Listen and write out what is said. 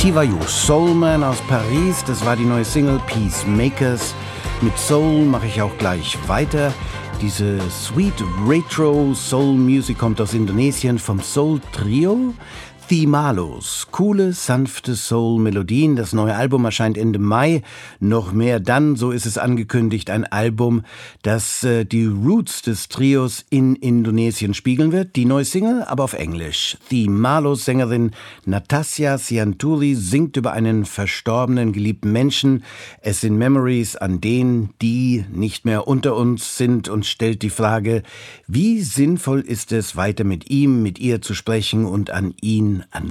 Tivayu, Soulman aus Paris, das war die neue Single Peacemakers. Mit Soul mache ich auch gleich weiter. Diese Sweet Retro Soul Music kommt aus Indonesien vom Soul Trio Thimalos. Coole, sanfte Soul-Melodien. Das neue Album erscheint Ende Mai. Noch mehr dann, so ist es angekündigt, ein Album, das die Roots des Trios in Indonesien spiegeln wird. Die neue Single, aber auf Englisch. Thimalos Sängerin Natasja Sianturi singt über einen verstorbenen, geliebten Menschen. Es sind Memories an den, die nicht mehr unter uns sind und stellt die Frage, wie sinnvoll ist es, weiter mit ihm, mit ihr zu sprechen und an ihn, an